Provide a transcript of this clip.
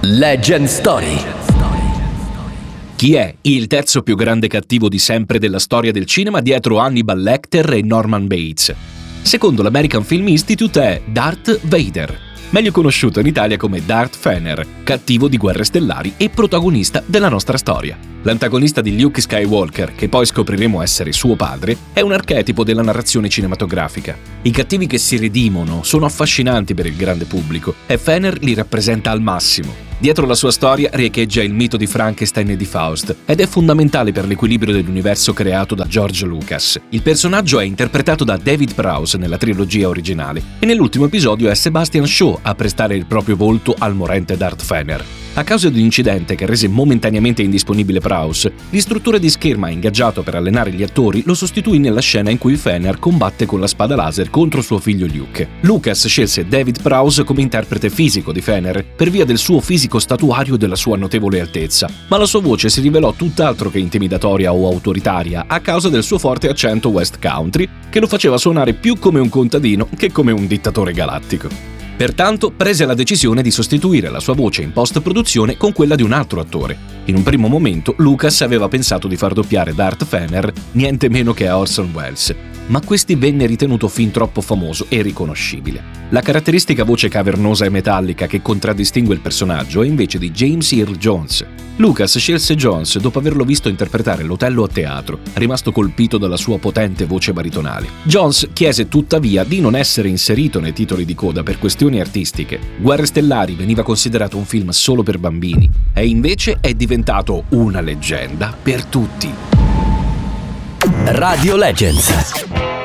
Legend Story. Chi è il terzo più grande cattivo di sempre della storia del cinema dietro Hannibal Lecter e Norman Bates? Secondo l'American Film Institute è Darth Vader, meglio conosciuto in Italia come Darth Vader, cattivo di Guerre Stellari e protagonista della nostra storia. L'antagonista di Luke Skywalker, che poi scopriremo essere suo padre, è un archetipo della narrazione cinematografica. I cattivi che si redimono sono affascinanti per il grande pubblico e Vader li rappresenta al massimo. Dietro la sua storia riecheggia il mito di Frankenstein e di Faust ed è fondamentale per l'equilibrio dell'universo creato da George Lucas. Il personaggio è interpretato da David Prowse nella trilogia originale e nell'ultimo episodio è Sebastian Shaw a prestare il proprio volto al morente Darth Vader. A causa di un incidente che rese momentaneamente indisponibile Prowse, l'istruttore di scherma ingaggiato per allenare gli attori lo sostituì nella scena in cui Vader combatte con la spada laser contro suo figlio Luke. Lucas scelse David Prowse come interprete fisico di Vader per via del suo fisico statuario e della sua notevole altezza, ma la sua voce si rivelò tutt'altro che intimidatoria o autoritaria a causa del suo forte accento West Country che lo faceva suonare più come un contadino che come un dittatore galattico. Pertanto prese la decisione di sostituire la sua voce in post-produzione con quella di un altro attore. In un primo momento Lucas aveva pensato di far doppiare Darth Vader niente meno che a Orson Welles, ma questi venne ritenuto fin troppo famoso e riconoscibile. La caratteristica voce cavernosa e metallica che contraddistingue il personaggio è invece di James Earl Jones. Lucas scelse Jones dopo averlo visto interpretare l'Otello a teatro, rimasto colpito dalla sua potente voce baritonale. Jones chiese tuttavia di non essere inserito nei titoli di coda per questioni artistiche. Guerre Stellari veniva considerato un film solo per bambini e invece è diventato una leggenda per tutti. Radio Legends.